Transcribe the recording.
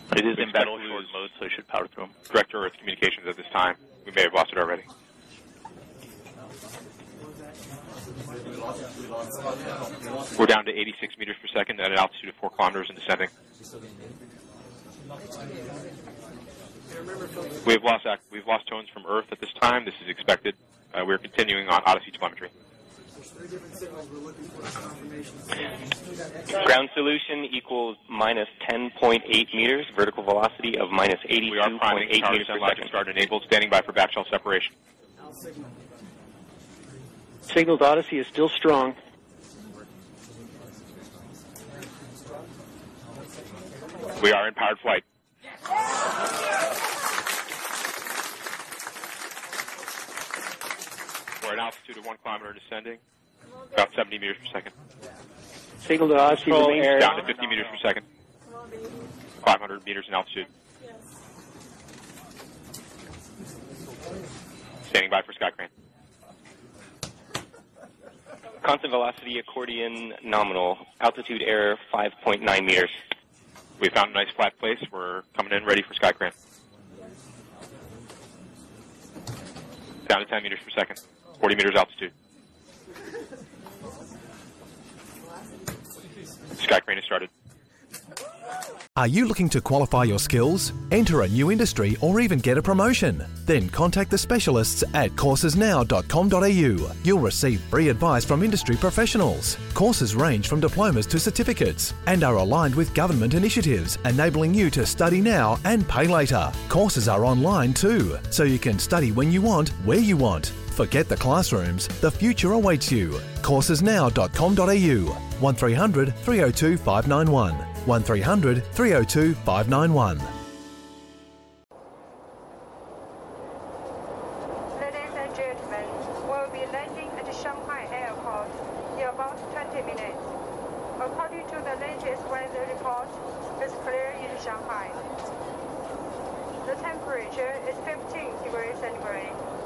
It is in battle short mode, so it should power through them. Director Earth Communications at this time. We may have lost it already. We're down to 86 meters per second at an altitude of 4 kilometers and descending. We've lost tones from Earth at this time. This is expected. We're continuing on Odyssey telemetry. Ground solution equals minus 10.8 meters, vertical velocity of minus 82.8 We are priming meters per second. start enabled, standing by for back shell separation. Signal to Odyssey is still strong. We are in powered flight. We're at altitude of 1 kilometer descending, about 70 meters per second. Signal to Odyssey remains Down to 50 meters per second. 500 meters in altitude. Standing by for sky crane. Constant velocity accordion nominal. Altitude error 5.9 meters. We found a nice flat place. We're coming in ready for sky crane. Down to 10 meters per second. 40 meters altitude. Sky crane has started. Are you looking to qualify your skills, enter a new industry, or even get a promotion? Then contact the specialists at coursesnow.com.au. You'll receive free advice from industry professionals. Courses range from diplomas to certificates and are aligned with government initiatives, enabling you to study now and pay later. Courses are online too, so you can study when you want, where you want. Forget the classrooms, the future awaits you. Coursesnow.com.au 1300 302 591 1300 302 591. Ladies and gentlemen, we'll be landing at Shanghai Airport in about 20 minutes. According to the latest weather report, it's clear in Shanghai. The temperature is 15 degrees centigrade.